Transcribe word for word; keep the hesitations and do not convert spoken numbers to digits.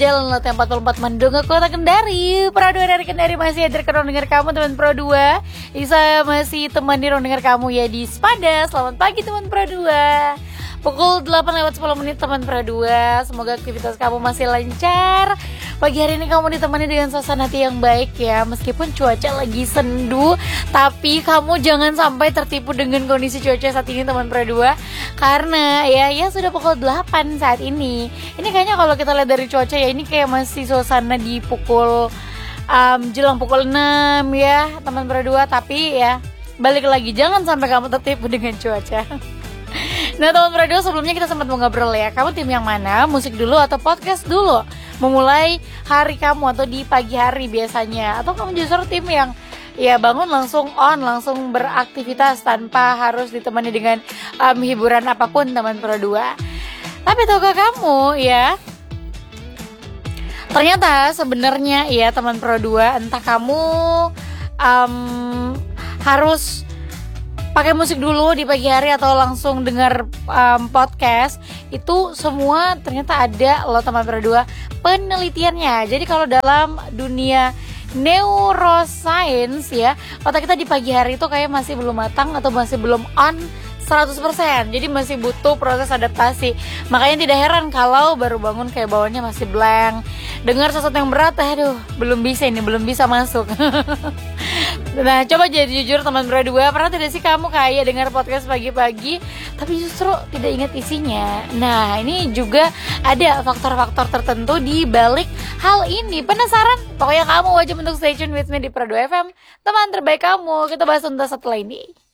jalan laut yang empat puluh empat mendung ke kota Kendari. Pro dua dari Kendari masih hadir ke ruang dengar kamu teman Pro dua. Bisa masih temani ruang dengar kamu ya di Sepada. Selamat pagi teman Pro dua. Pukul delapan lewat sepuluh menit teman Pro dua. Semoga aktivitas kamu masih lancar. Pagi hari ini kamu ditemani dengan suasana hati yang baik ya. Meskipun cuaca lagi sendu, tapi kamu jangan sampai tertipu dengan kondisi cuaca saat ini teman Pro dua. Karena ya ya sudah pukul delapan saat ini. Ini kayaknya kalau kita lihat dari cuaca ya, ini kayak masih suasana di pukul um, jelang pukul enam ya teman Pro dua. Tapi ya balik lagi, jangan sampai kamu tertipu dengan cuaca. Nah teman Pro dua, sebelumnya kita sempat mau ngobrol ya, kamu tim yang mana? Musik dulu atau podcast dulu? Memulai hari kamu atau di pagi hari biasanya? Atau kamu justru tim yang ya bangun langsung on, langsung beraktivitas tanpa harus ditemani dengan um, hiburan apapun teman Pro dua? Tapi tahukah kamu ya, ternyata sebenarnya ya teman Pro dua, entah kamu um, harus pakai musik dulu di pagi hari atau langsung dengar um, podcast, itu semua ternyata ada loh teman Pro dua penelitiannya. Jadi kalau dalam dunia neuroscience ya, otak kita di pagi hari itu kayak masih belum matang atau masih belum on seratus persen. Jadi masih butuh proses adaptasi. Makanya tidak heran kalau baru bangun kayak bawaannya masih blank. Dengar sesuatu yang berat, aduh belum bisa ini, belum bisa masuk. Nah coba jadi jujur teman Pro dua, pernah tidak sih kamu kayak dengar podcast pagi-pagi tapi justru tidak ingat isinya? Nah ini juga ada faktor-faktor tertentu di balik hal ini. Penasaran? Pokoknya kamu wajib untuk stay tune with me di Pro dua F M, teman terbaik kamu. Kita bahas tuntas setelah ini.